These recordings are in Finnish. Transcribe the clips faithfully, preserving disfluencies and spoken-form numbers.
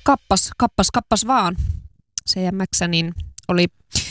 kappas, kappas, kappas vaan. C M X niin oli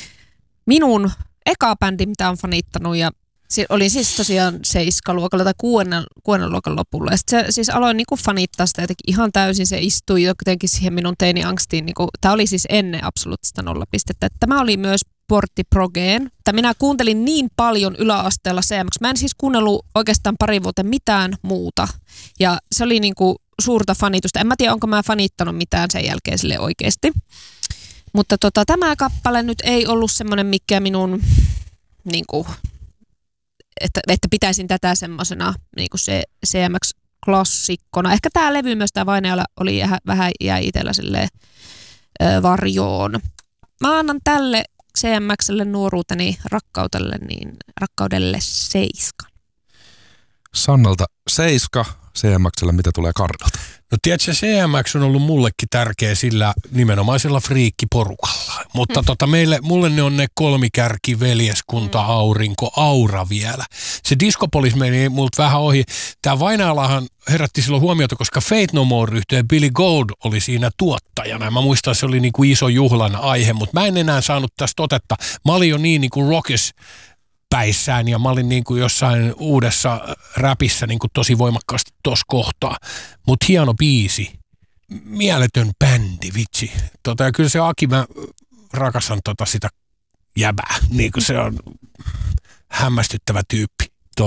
minun eka bändi, mitä on fanittanut ja olin siis tosiaan seiskaluokalla tai kuudennen, kuudennen luokan lopulla. Ja sitten siis aloin niinku fanittaa sitä jotenkin ihan täysin. Se istui jotenkin siihen minun teini-angstiin. Niinku, tämä oli siis ennen absoluuttista nollapistettä. Tämä oli myös portti progeen. Minä kuuntelin niin paljon yläasteella C M X. Mä en siis kuunnellut oikeastaan pari vuotta mitään muuta. Ja se oli niinku suurta fanitusta. En mä tiedä, onko mä fanittanut mitään sen jälkeen sille oikeasti. Mutta tota, tämä kappale nyt ei ollut semmoinen, mikä minun... Niinku, Että, että pitäisin tätä semmoisena niin kuin se C M X-klassikkona. Ehkä tämä levy myös, tämä Vainajalla oli vähän jäi itsellä silleen ö, varjoon. Mä annan tälle C M X:lle nuoruuteni rakkaudelle, niin rakkaudelle seiskan. Sannalta seiska, C M X:lle mitä tulee Karnolta? No tiedätkö, C M X on ollut mullekin tärkeä sillä nimenomaisella friikkiporukalla. Mutta hmm. tota, meille, mulle ne on ne kolmikärki, veljeskunta, hmm. aurinko, aura vielä. Se Discopolis meni multa vähän ohi. Tää Vainajalahan herätti silloin huomiota, koska Faith No More -yhtyeen Billy Gould oli siinä tuottajana. Mä muistan, että se oli niinku iso juhlan aihe, mutta mä en enää saanut tästä otetta. Mä olin jo niin niinku rockis päissään ja mä olin niin kuin jossain uudessa räpissä niin kuin tosi voimakkaasti tossa kohtaa. Mutta hieno biisi, mieletön bändi, vitsi. Tota, ja kyllä se Aki, mä rakastan tota sitä jäbää, niin kuin se on hämmästyttävä tyyppi.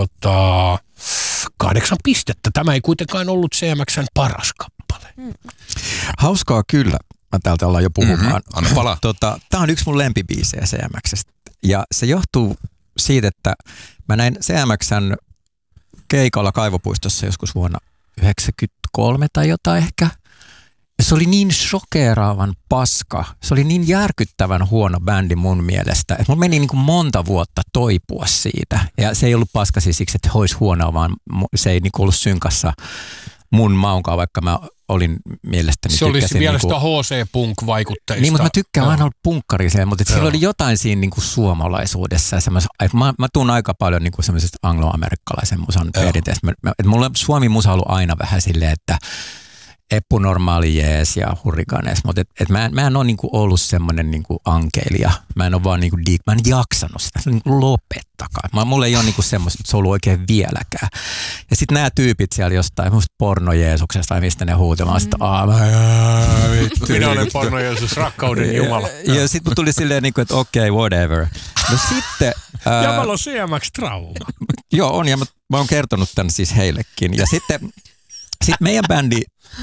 Tota, kahdeksan pistettä. Tämä ei kuitenkaan ollut C M X:n paras kappale. Mm. Hauskaa kyllä. Mä täältä ollaan jo puhumaan. Mm-hmm. Anna palaa. Tota, tää on yksi mun lempibiisejä C M X:stä. Ja se johtuu siitä, että mä näin C M X:n keikalla Kaivopuistossa joskus vuonna yhdeksänkymmentäkolme tai jotain ehkä. Ja se oli niin shokeeraavan paska. Se oli niin järkyttävän huono bändi mun mielestä, että mulla meni niin kuin monta vuotta toipua siitä. Ja se ei ollut paska siis siksi, että he olisi huonoa, vaan se ei niin kuin ollut synkassa mun maunkaan, vaikka mä olin mielestäni... Se olisi vielä niinku, sitä H C-punk-vaikutteista. Niin, mutta mä tykkään no. aina olla punkkari siellä, mutta siellä oli jotain siinä niinku suomalaisuudessa. Mä, mä tuun aika paljon niinku semmoisesta anglo-amerikkalaisen musan perinteestä. Mulla Suomi-musa on ollut aina vähän silleen, että Eppu Normaali jees ja Hurrikanes, mutta et, et mä, en, mä en ole niinku ollut semmoinen niinku ankeilija. Mä en ole vaan niinku diik, mä en jaksanut sitä. Se on niinku lopettakaa. Mä, mulla ei ole niinku semmoista, että se on ollut oikein vieläkään. Ja sit nämä tyypit siellä jostain, musta porno Jeesuksesta tai mistä ne huutaa. Mä sitten, aah, vittu. Minä olen porno Jeesus, rakkauden Jumala. Ja, ja sit tuli silleen niinku, että okei, okay, whatever. No sitten... Ja mä olen C M X-trauma. Joo, on ja mä, mä oon kertonut tän siis heillekin. Ja sitten... Sitten meidän bändi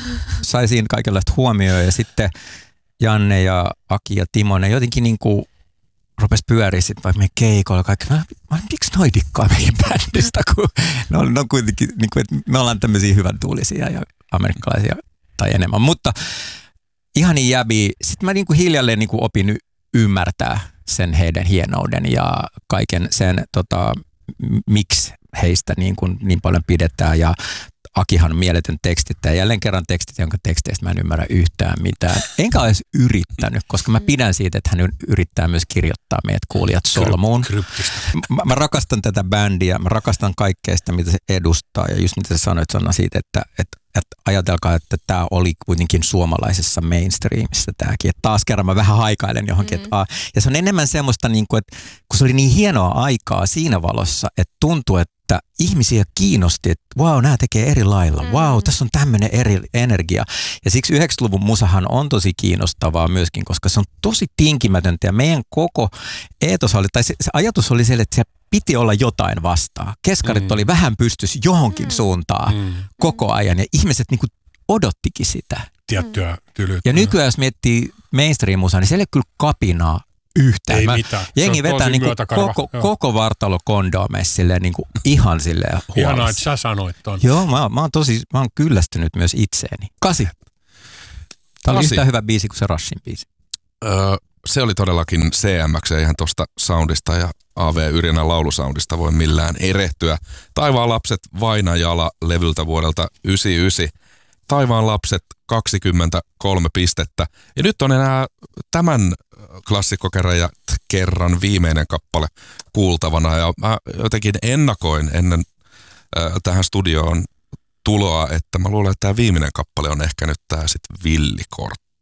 sai siinä kaikenlaista huomioon ja sitten Janne ja Aki ja Timo, ne jotenkin niin kuin rupesi pyöriä sitten vaikka meidän keikoilla kaikki. Mä, mä miksi noi dikkaa meidän bändistä, kun ne on, ne on kuitenkin, niin kuin, että me ollaan tämmöisiä hyvän tuulisia ja amerikkalaisia tai enemmän. Mutta ihan niin jäbi. Sitten mä niin kuin hiljalleen niin kuin opin ymmärtää sen heidän hienouden ja kaiken sen, tota, miksi heistä niin, kuin niin paljon pidetään ja Akihan on mieletön tekstittäjä. Jälleen kerran tekstit, jonka teksteistä mä en ymmärrä yhtään mitään. Enkä olisi yrittänyt, koska mä pidän siitä, että hän yrittää myös kirjoittaa meidät kuulijat solmuun. Mä, mä rakastan tätä bändiä, mä rakastan kaikkea sitä, mitä se edustaa. Ja just mitä sä sanoit, Sanna, siitä, että, että, että ajatelkaa, että tämä oli kuitenkin suomalaisessa mainstreamissa tämäkin. Että taas kerran mä vähän haikailen johonkin. Mm. Että, a, ja se on enemmän semmoista, niin kuin, että kun se oli niin hienoa aikaa siinä valossa, että tuntuu, että että ihmisiä kiinnosti, että vau, wow, nämä tekee eri lailla. Vau, wow, tässä on tämmöinen eri energia. Ja siksi yhdeksänkymmentäluvun musahan on tosi kiinnostavaa myöskin, koska se on tosi tinkimätöntä. Ja meidän koko eetos oli, tai se, se ajatus oli se, että se piti olla jotain vastaan. Keskarit mm. oli vähän pystys johonkin mm. suuntaan mm. koko ajan. Ja ihmiset niinku odottikin sitä. Tiettyä tylyttä. Ja nykyään, jos miettii mainstream-musaa, niin siellä ei kyllä kapinaa yhtään. Ei Mä, mitään. Jengi vetää niinku koko, koko vartalo kondomeissa silleen niinku ihan silleen huolissa. Ihanaa, että sä sanoit ton. Joo, mä, mä oon tosi, mä oon kyllästynyt myös itseeni. Kasi. Tää oli yhtä hyvä biisi kuin se Rushin biisi. Öö, se oli todellakin C M X, ihan tosta soundista ja A V Yrjänän laulusoundista voi millään erehtyä. Taivaan lapset Vainajala levyltä vuodelta yhdeksänkymmentäyhdeksän. Taivaan lapset kaksikymmentäkolme pistettä. Ja nyt on enää tämän klassikkokerran kerran viimeinen kappale kuultavana. Ja mä jotenkin ennakoin ennen äh, tähän studioon tuloa, että mä luulen, että tämä viimeinen kappale on ehkä nyt tämä sitten villikortti.